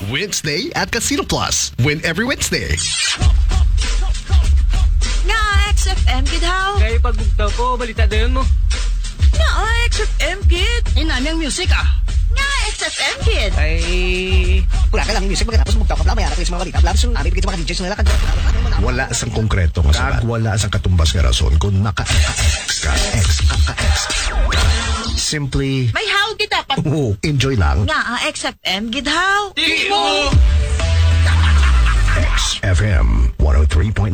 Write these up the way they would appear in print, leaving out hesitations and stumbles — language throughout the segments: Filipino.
Wednesday at Casino Plus. Win every Wednesday. Nga XFM, kid how? Kaya pagbugtaw ko, balita dayon mo. Nga XFM, kid. Inani ang music ah. Nga XFM, kid. Ay... Wala ka lang music magkatapos mugtaw ka pala mayara ko yung mga balita. Labs yung namin mga DJs nila kagad. Wala sang konkreto nga sabat. Wala sang katumbas nga rason kung naka-X ka. Simply, May how kita pa. enjoy lang. Nga XFM, kid how? Timo! FM 103.9.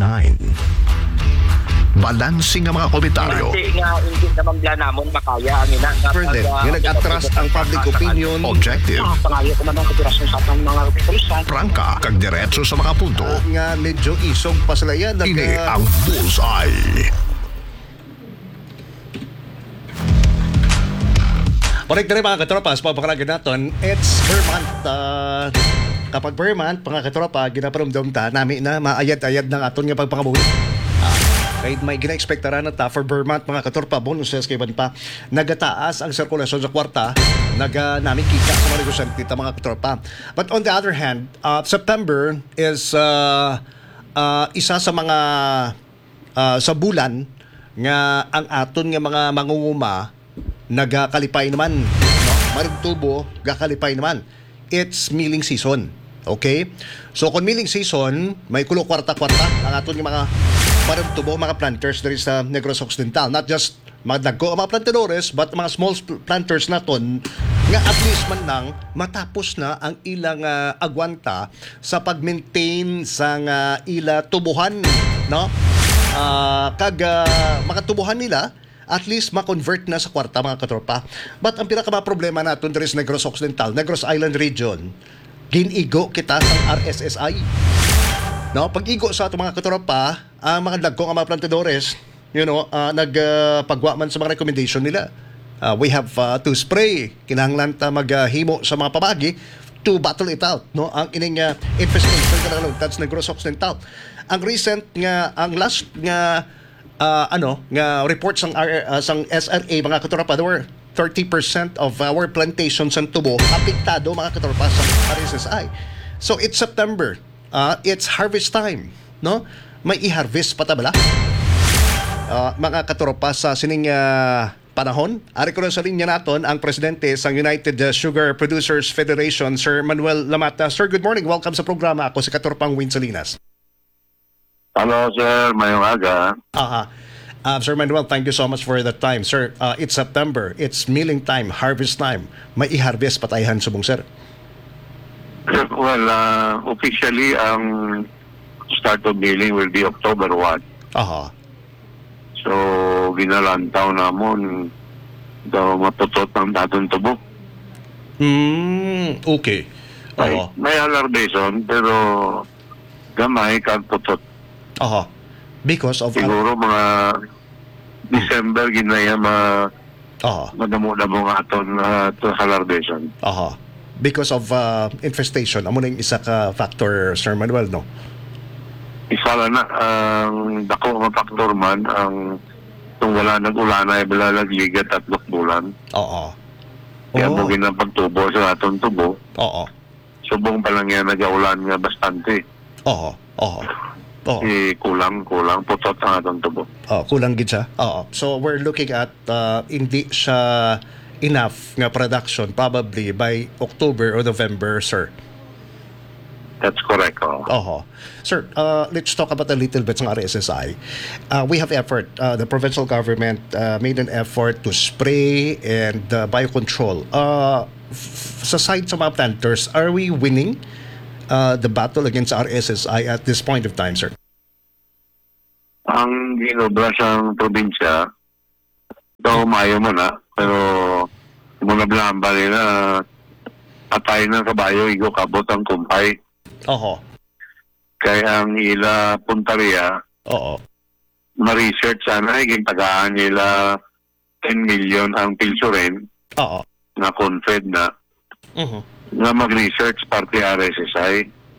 Balansi nga mga komentaryo. Kasi nga, hindi naman bla namon makaya ang ina. Further, nga nag-atras ang public opinion. Objective. Pangayo ko man ang kapirasyon sa atong mga pulisan. Prangka, kag diretso sa mga punto. Nga medyo isog pa sila yan. Ini ang Bullseye. Correct na rin mga katropas, papakalagan natin, it's Vermont. Kapag Vermont, mga katropa, ginaparumdum ta, namin na maayad-ayad ng aton nga pagpangabuhi. Kahit may gina-expectara na ta for Vermont, mga katropa, bonuses kay pa, nagataas ang sirkulasyon sa kwarta, namin kita sa mga negosyante mga katropa. But on the other hand, September is isa sa mga sa bulan nga ang aton nga mga mangunguma nagakalipay naman, no? Marigtubo, gakalipay naman. It's milling season. Okay? So, kung milling season, may kulo kwarta-kwarta ang aton yung mga marigtubo, mga planters dari sa Negros Occidental. Not just mga dagko, mga plantadores, but mga small planters naton nga at least man lang matapos na ang ilang agwanta sa pag-maintain sa ila tubuhan, no? Makatubuhan nila at least ma-convert na sa kwarta mga katropa. But ang pinaka-problema natin there is Negros Occidental, Negros Island Region, ginigo kita sa RSSI. No? Pag-igo sa ato mga katropa, ang mga dagkong ang mga plantadores, nagpagwa man sa mga recommendation nila. We have to spray, kinahanglan ta maghimo sa mga pamagi to battle it out, no? Ang ining infestation kanang that's Negros Occidental. Ang recent nga, ang last nga report sang SRA mga katropa, there were 30% of our plantations ng tubo apektado mga katropa sa RSSI. So it's September. It's harvest time, no? May i-harvest pa ta bala? Mga katropa sa sining panahon. Ari ko sa linya naton ang presidente sa United Sugar Producers Federation, Sir Manuel Lamata. Sir, good morning. Welcome sa programa. Ako si Katropang Win Salinas. Hello, sir. Mayong aga. Sir Manuel, thank you so much for the time. Sir, it's September. It's milling time, harvest time. May i-harvest patayan subong, sir? Well, officially, ang start of milling will be October 1. Aha. So, ginalantaw namon daw matutot ang datong tubo. Okay. May alarmation, pero gamay kang tutot. Aha. Because of... Siguro mga December ginaya madamo-damo nga aton to alarmation. Aha. Because of infestation. Amo na yung isa ka factor, Sir Manuel, no? Isa lang na, ang dako nga factor man, ang kung wala nag-ulan ay balalagligat at bulan. Oo. Kaya mo ginapagtubo sa aton tubo. Oo. Subong pa lang yan nag-ulan nga bastante. Oo. Kulang putot ang atong tubo. Kulang gid siya. So we're looking at hindi siya enough nga production probably by October or November, sir. That's correct. Sir, let's talk about a little bit ng RSSI. We have effort. The provincial government made an effort to spray and biocontrol. Sa side sa mga planters, are we winning the battle against RSSI at this point of time, sir? Ang ginobra siyang probinsya, daw mayo mo na, pero muna blamba nila, atay ng kabayo, igo kabot ang kumpay. Kaya ang ila puntaria, ma-research sana, tagaan nila 10 million ang pilsurin, na confed na, na mag-research parte RSSI.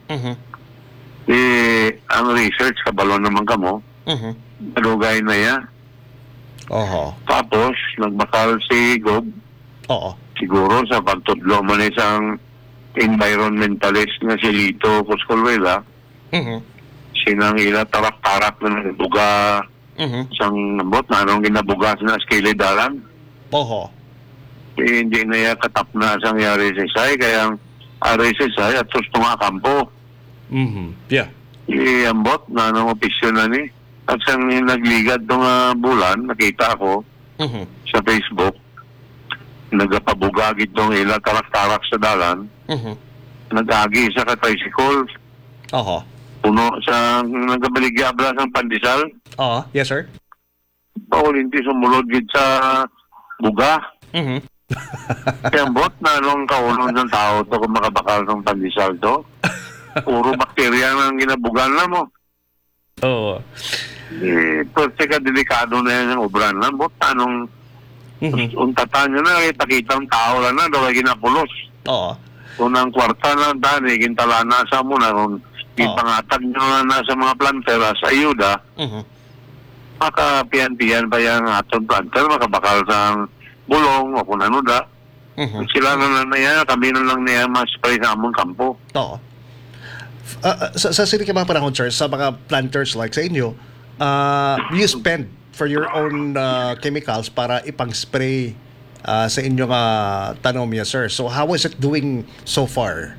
Ang research, kabalo naman kamo, malugay na yan. Tapos, nagbakal si Gob, siguro sa pagtudlo man isang environmentalist nga si Lito Coscolvela, Mhm. sinang ila tarak-tarak na nagbuga Mhm. sang bot na anong ginabugas na skilidaran. Oho. Hindi na iya katap na sang RSSI, kaya ang RSSI at susto nga kampo. Mhm. Yeah. Iambot na anong opisyon na ni. At sang nagligad ng bulan, nakita ko Mhm. sa Facebook, nagapabugag itong ila tarak-tarak sa dalan, Mhm. nag-agi sa ka-tricycle, Oho. puno sa nagabaligya-abla sang pandesal, Oo. Yes, sir. paulinti sumulod gid sa buga. Mhm. Kaya bot na anong kaulong ng tao to kung makabakal ng pandesal to. Puro bakterya na ang ginabugan na mo. Oo. Pwede ka delikado na yan ang obran na. Bot anong Mhm. untatan nyo na, ipakita ang tao lang na, daw ay ginapulos. Oo. Kung ang kwarta na dani, gintalana sa mo na, kung ipangatag nyo na nasa mga plantera sa ayuda, Mhm. makapian-pian pa yung aton planter, makabakal sa bulong o kung ano da. Mhm. Sila na yan, kami na lang niya mas-spray sa among kampo. Oo. Sa sini ka mga panahon, sir, sa mga planters like sa inyo, you spend for your own chemicals para ipang-spray sa inyong tanom niya, sir. So how is it doing so far?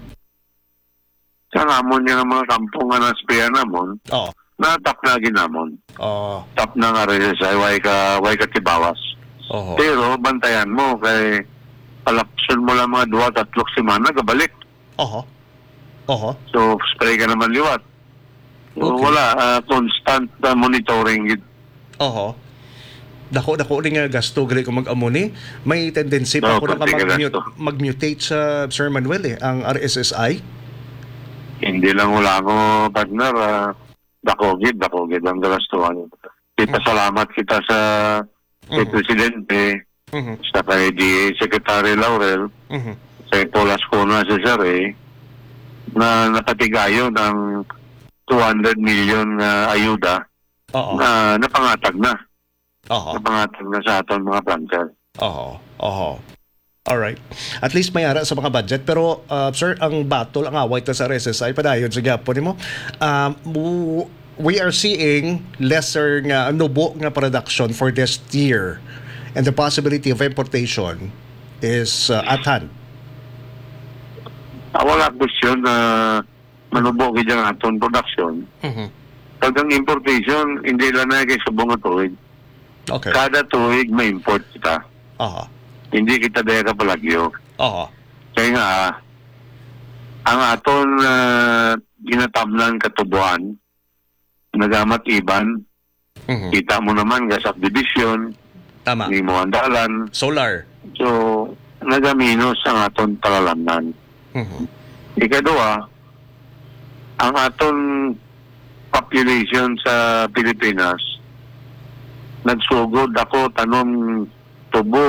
Sa amon niya ng mga kampo nga na-sprayan namon, Oo. natap na ginamon. Oo. Tap na nga rin sa way ka tibawas. Oho. Pero bantayan mo kay palapsun mo lang mga 2-3 semana kabalik. Oho. Oho. So spray ka naman liwat. So, Okay. wala constant monitoring gid. Oho. Dako rin nga gasto gali ko mag-amuni. May tendency pa Oo, ko na konti ka gasto. mag-mutate sa Sir Manuel ang RSSI. Hindi lang wala ko partner dako gid ang galastuhan. Salamat kita sa kay Presidente, Mhm. sa kay DA Secretary Laurel, Mhm. sa Polas Cona Cesare, na napatigayo ng 200 million na ayuda Oo. na napangatag na. Oho. Napangatag na sa aton mga planter. Oho. Oho. Alright. At least may ara sa mga budget. Pero, sir, ang battle, ang away ta sa RSSI, padayon sa gyapon mo, we are seeing lesser nga nubo nga production for this year. And the possibility of importation is at hand. Wala question na manubog ang aton production. Mhm. Pag ang importation, hindi lang na kay subong nga tuig. Okay. Kada tuig may import kita. Aha. Hindi kita daya kapalagyo. Aha. Kaya nga, ang aton ginatamnan katubuan, nagamat iban, Mhm. kita mo naman nga subdivision, Tama. ni mo andalan. Solar. So, nagaminos ang aton talalamnan. Mhm. Ikadua, ang aton population sa Pilipinas, nagsugod ako tanom tubo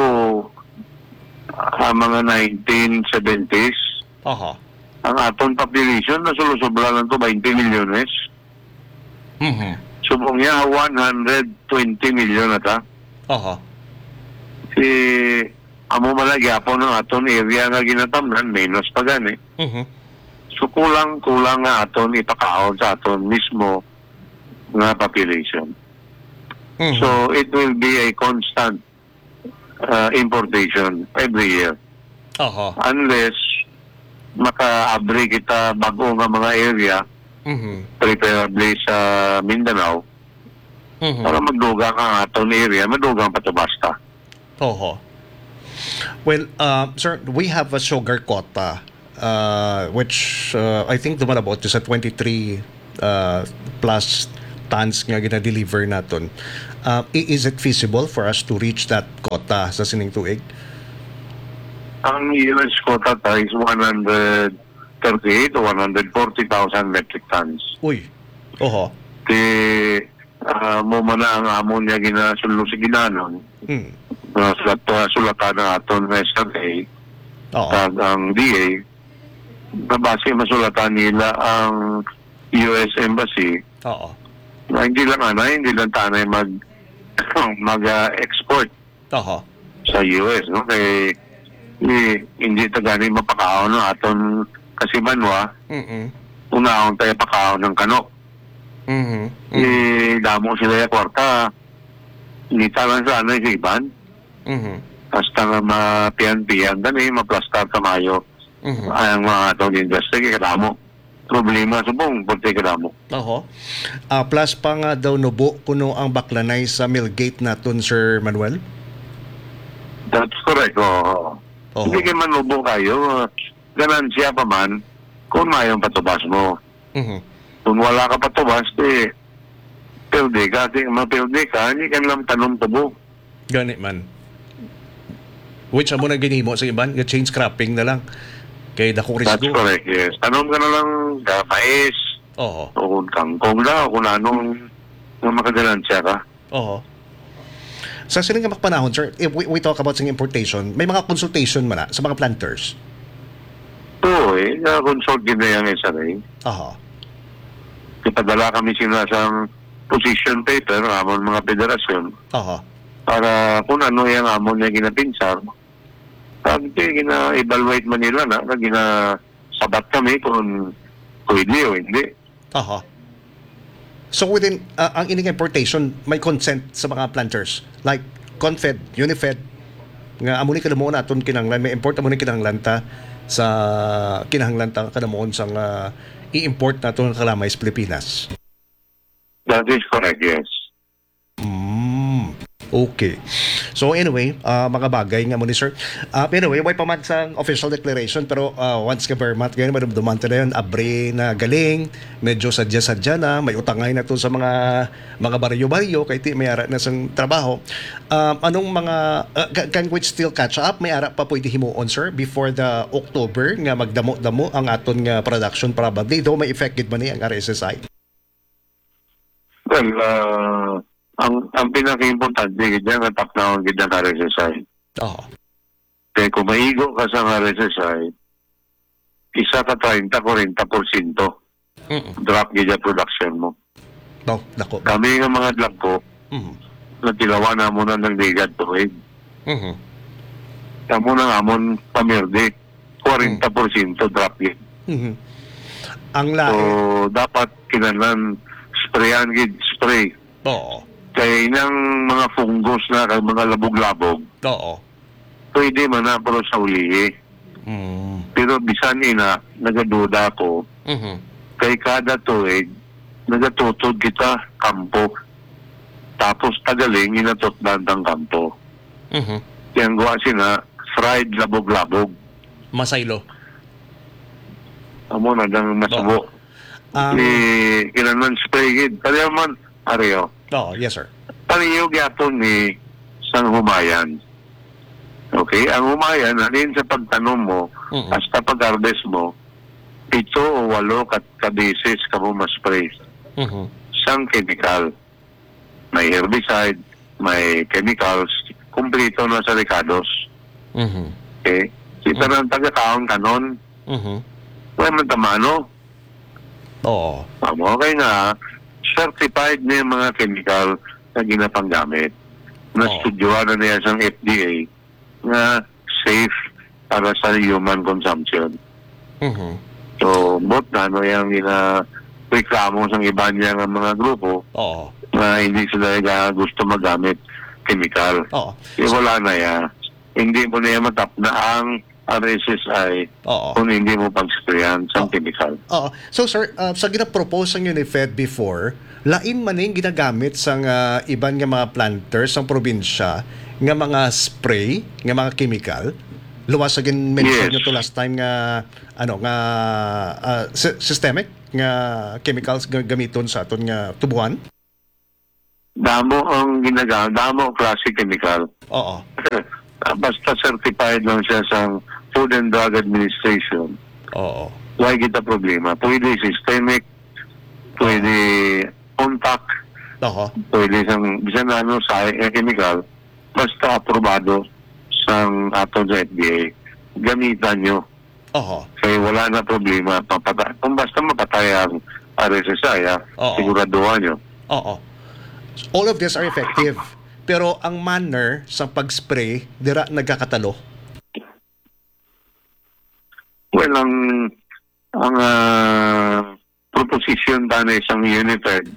mga 1970s. Aha. Ang aton population, nasulusubra lang to 20 milyones. Mhm. Subong niya, 120 milyon ata. Aha. Si amo malagyapon ng aton area nga ginatamnan, menos pa gani. Mhm. So kulang nga aton ipakaon sa aton mismo nga population. Mhm. So it will be a constant importation every year. Aha. Unless maka-abri kita bago nga mga area, Mhm. preferably sa Mindanao, Mhm. para magdugang ang aton area, madugang pa to basta. Oho. Well, sir, we have a sugar quota, which I think dumalabot sa 23 plus tons nga gina-deliver naton. Is it feasible for us to reach that quota sa sining tuig? Ang US quota tayo is 138 to 140,000 metric tons. Uy. Oho. Di mo man na ang amon niya ginasulo sa ginanon, Mm. sulatan na aton nga survey, Oo. ang DA, nabase masulatan nila ang US Embassy Oo. na hindi lang tanay mag-export Oho. sa US, no? Kay hindi ito gani mapakaon no aton kasi banwa unahon tayo pakaon ng kanok. Damo sila yung kwarta. Hindi talang sana yung iban. Hasta nga mapian-pian gani, maplastar kamayo. Ang mga itong industry, kadamo. Problema subong, punti kadamo. Oho. Plus pa nga daw nubo kuno ang baklanay sa Millgate naton, Sir Manuel? That's correct, oo. Oo. Hindi kayo manubo kayo. Ganansya pa man kung mayong patubas mo. Kung wala ka patubas, pilde ka. Mapilde ka, hindi ka lang tanong tubo. Gani man. Which amo na ginhimo sa iban, change cropping na lang. Kay dako That's risgo. correct, yes. Tanong ka na lang mais, Oo. o kung kangkong na, o kung anong makaganansya ka. Oo. Sa sining nga panahon, sir, if we talk about sing importation, may mga consultation man na sa mga planters. Oo, na-consult din na yung SRA. Aha. Ipadala kami sila sa position paper, amon mga federasyon, Aha. para kung ano yung amon na ginapinsar. Sabi gina-evaluate man nila na gina-sabat kami kung pwede o hindi. Aha. So within ang ining importation, may consent sa mga planters like Confed, Unifed nga amo ni kadamo naton kinahanglan may import amo ni kinahanglan ta sa kinahanglan ta kadamon sang i-import naton nga kalamay sa Pilipinas. That is correct, yes. Okay. So anyway, mga bagay nga mo ni sir. Anyway, way pa man sa official declaration pero once ka Vermont, ganyan madumduman na yun, abre na galing, medyo sadya-sadya na, may utangay na to sa mga baryo-baryo, kay ti may ara na sang trabaho. Anong mga, can we still catch up? May ara pa pwede himuon sir before the October nga magdamo-damo ang aton nga production probably, though may effect gid man ni ang RSSI. Well, ang pinaka-importante gid nga tapnaon gid ang RSSI. Oo. Kaya kung maigo ka sa RSSI, isa ka 30-40% drop gid ang production mo. No, nako. Kami nga mga dlako, natilawa na mo na ng ligad tuwid. Kamo na amon pamirde, 40% drop gid. Ang So, lahi. dapat kinanan sprayan gid, spray. Oo. Kaya inang mga fungus na kag mga labog-labog, Oo. pwede man na pero sa uli. Pero bisan ina, nagaduda ko, kay kada tuig, nagatutod kita kampo. Tapos tagaling, inatot dandang kampo. Kaya ang gawa sina, fried labog-labog. Masaylo. Amo na dang masubo. Kinanan spray gid. Kaya man, Areo. Oh, yes sir. Paniyog yaton ni sang humayan. Okay? Ang humayan, halin sa pagtanom mo, hasta pag-harvest mo, 7 o 8 kabeses ka mo ma-spray. Sang chemical. May herbicide, may chemicals, kumplito na sa ricados. Okay? Kita ng taga-kaon kanon, wala man tamano. Oo. Okay nga, certified na yung mga chemical na ginapanggamit. Na-studyoan na niya sa FDA na safe para sa human consumption. So, both na yung reklamo sa iba niya ng mga grupo Oo. na hindi sila gusto magamit chemical. Oo. Wala na yan. Hindi mo na yan matap na ang RSSI Oo. kung hindi mo pag-sprayan sa chemical. Oo. So sir, sa gina-propose ng Unifed before, lain man yung ginagamit sa iban nga mga planters sa probinsya nga mga spray, nga mga chemical. Luwas sa gin-mention Yes. nyo to last time nga systemic nga chemicals gamiton sa aton nga tubuhan. Damo ang ginagamit, damo klase chemical. Oo. Basta certified lang siya sa Food and Drug Administration. Oo. Why kita problema? Pwede systemic, pwede contact, Oo. pwede sang bisan na ano sa chemical, basta aprobado sang aton sa FDA. Gamitan nyo. Oo. Kaya wala na problema. Kung basta mapatay ang RSSI, Oo. siguraduhan nyo. Oo. All of these are effective. Pero ang manner sa pag-spray, dira nagkakatalo. Well, ang proposition ba na isang Unifed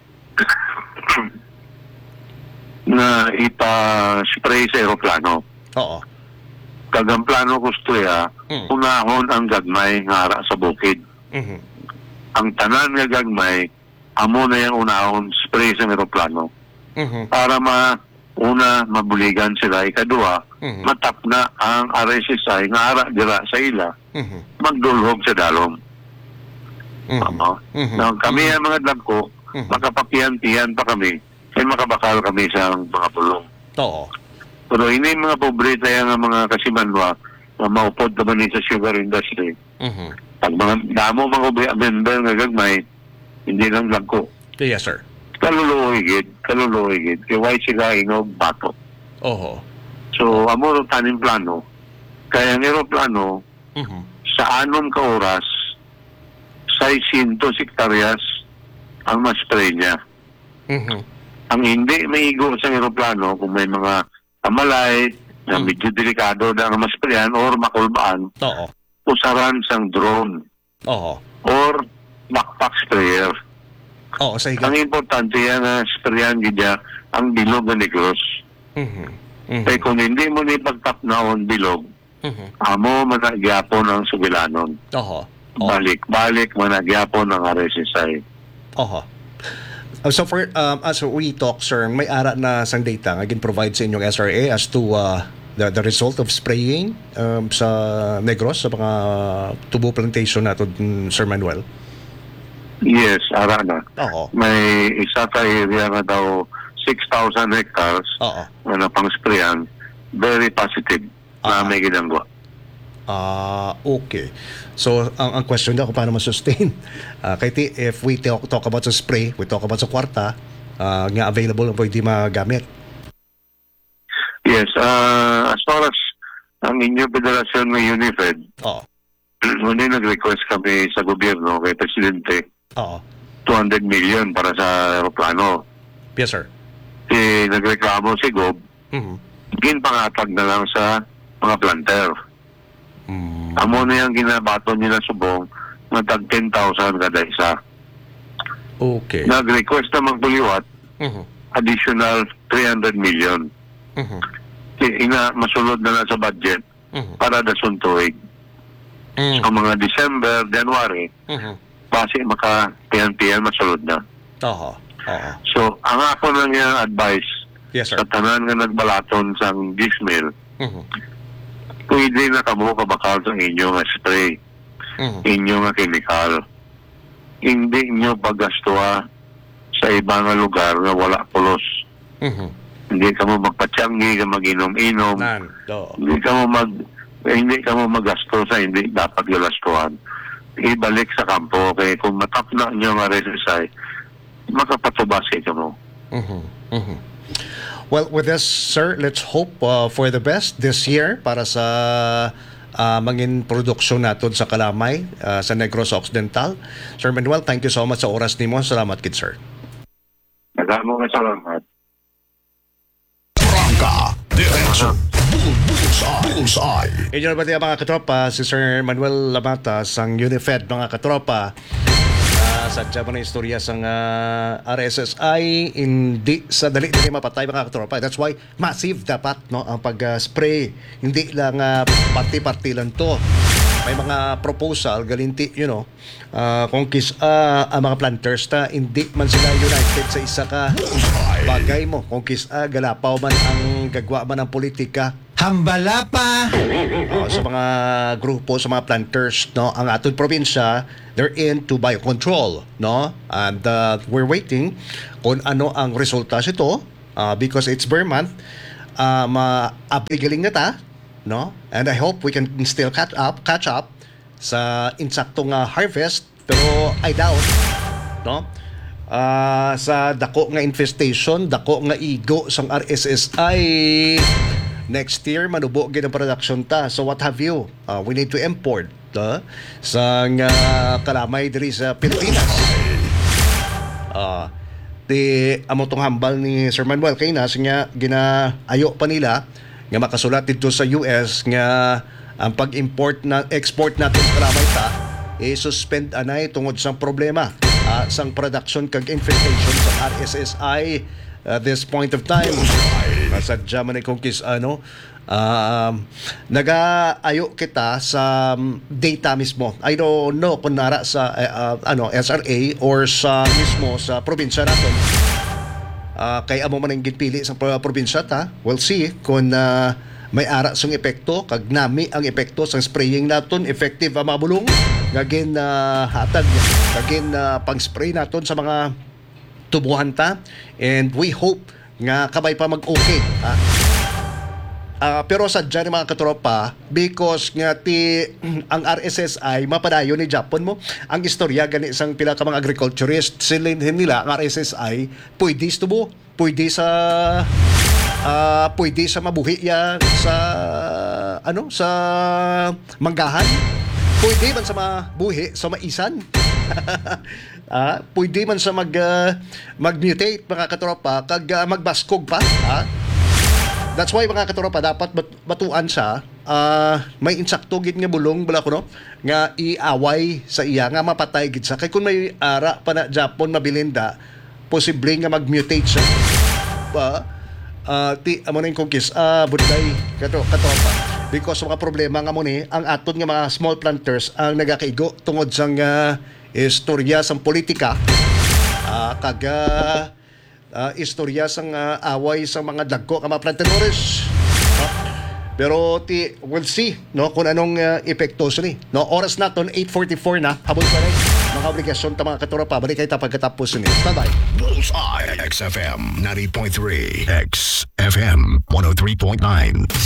na ipa-spray sa aeroplano. Oo. Kagang plano gusto ya, unahon ang gagmay nga ara sa bukid. Mhm. Ang tanan nga gagmay, amo na yung unahon spray sa aeroplano. Mhm. Para mabuligan sila. Ikadua, matap na ang RSSI nga ara dira sa ila, Mhm. magdulhog sa dalom. Mhm. Tama. Mhm. Now, kami ang mga dagko, makapakiyan-tiyan pa kami, ay makabakal kami sa mga pulong. Oo. Pero ini mga pobre tayo nga mga kasimanwa na maupod naman sa sugar industry. Mhm. Pag mga damo mga member nga gagmay, hindi lang dagko. Yes, sir. Kaluluoy gid. Kaya why sila inog bato. Oo. So, amo ro tanim plano. Kaya ang aeroplano, Mhm. sa 6 ka oras, 600 hektaryas ang ma-spray niya. Mhm. Ang hindi maigo sa aeroplano, kung may mga kamalay, na medyo delikado na ang masprayan or makulbaan, Oo. usaran sang drone Oo. or backpack sprayer. Oo, sa Ang importante yan na sprayan gidya ang bilog na Negros. Mhm. Mhm. Kaya kung hindi mo ni pagtap naon bilog, Mhm. amo managyapon ang subilanon. Oo. Balik managyapon ang RSSI. Oho. So for as we talk, sir, may ara na sang data nga gin-provide sa inyong SRA as to the result of spraying sa Negros, sa mga tubo plantation nato, Sir Manuel. Yes, ara na. Oo. May isa ka area nga daw 6,000 hectares Oo. na pang sprayan. Very positive na may ginagawa. Okay. So, ang question na kung paano ma-sustain. Kaya if we talk about sa spray, we talk about sa kwarta, nga available ang pwede magamit. Yes, as far as ang inyong federasyon ng Unifed, Oo. hindi nag-request kami sa gobyerno kay Presidente Oo. 200 million para sa aeroplano. Yes, sir. Nagreklamo si Gob, Mhm. ginpangatag na lang sa mga planter. Amo na yung ginabato nila subong na tag 10,000 kada isa. Okay. Nag-request na magbuliwat, Mhm. additional 300 million. Mhm. Masulod na sa budget Mhm. para dasuntuig. Mhm. Ang mga December, January, Mhm. base maka-tiyan-tiyan masulod na. Oo. Oo. So, ang ako na nga advice Yes, sir. sa tanan nga nagbalaton sa dismill, Mhm. pwede na kamo kabakal sa inyo nga spray, Mhm. inyo nga chemical. Hindi nyo paggastuha sa ibang nga lugar na wala pulos. Mhm. Hindi ka mo magpatsyanggi, ka mag-inom-inom. Nan. Oo. Hindi ka mo maggasto sa hindi dapat galastuhan. Ibalik sa kampo. Kaya kung matap na nyo nga RSSI, makapatubas ka mo. Mhm. Mhm. Well, with this, sir, let's hope for the best this year para sa mangin produksyon natin sa Kalamay, sa Negros Occidental. Sir Manuel, thank you so much sa oras nimo. Salamat kid, sir. Nagamo nga salamat. Prangka, diretso, bullseye. Inyo na ba mga katropa, si Sir Manuel Lamata sang Unifed, mga katropa. Sadya mo na istorya sang RSSI, hindi sa dali mapatay, mga katropa. That's why massive dapat, no, ang pag-spray. Hindi lang party-party lang to. May mga proposal galinti, kung ang mga planters na hindi man sila united sa isa ka bagay mo. Kung galapaw man ang gagwa man ang politika, Hambala pa! sa mga grupo, sa mga planters, no, ang atong probinsya, they're into biocontrol, no, and we're waiting kung ano ang resulta sito, because it's bare month, maabrigaling na ta, no, and I hope we can still catch up sa insaktong harvest, pero I doubt, no, sa dako nga infestation, dako nga igo sang RSSI. Next year, manubo gid ang production ta. So what have you? We need to import sa kalamay diri sa Pilipinas. Amo tong hambal ni Sir Manuel kay nas nga ginaayo pa nila nga makasulat dito sa US nga ang export natin sa kalamay ta suspend anay tungod sa problema sang production kag infestation sa RSSI this point of time. Masadya man kung nag-ayo kita sa data mismo. I don't know kung nara sa SRA or sa mismo sa probinsya natin. Kay amo man ang ginpili sa probinsya ta. We'll see kung may ara sang epekto kag nami ang epekto sang spraying naton effective ang mga bulong gagin hatag gagin pang-spray naton sa mga tubuhan ta, and we hope nga kabay pa mag-okay. Pero sadya ni mga katropa, because nga ang RSSI mapadayo ni Japon mo ang istorya gani isang pila ka mga agriculturist sila nila ang RSSI pwede tubo pwede sa mabuhi ya sa sa manggahan, pwede man sa mabuhi sa maisan. Pwede man sa mag-mutate mga katropa kag magbaskog pa. That's why mga katropa dapat batuan siya may insakto gid nga bulong bala ko no nga iaway sa iya nga mapatay gid sa kay kung may ara pa na Japon mabilinda posible nga mag-mutate siya amo na yung kongkis budlay katropa because mga problema nga mo ni ang aton nga mga small planters ang nagakaigo tungod sang istorya sang politika istorya sang away sa mga dagko ka mga plantadores. Pero we'll see no kung anong epekto ni. No, oras naton 8:44 na. Habol pa rin mga obligasyon ta mga katropa. Balik kay ta pagkatapos ni. Bye-bye. Bullseye XFM 90.3 XFM 103.9.